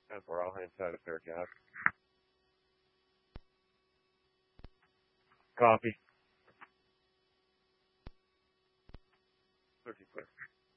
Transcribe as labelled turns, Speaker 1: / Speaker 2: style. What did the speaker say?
Speaker 1: And for all inside a fair gas. Coffee. 30 clear.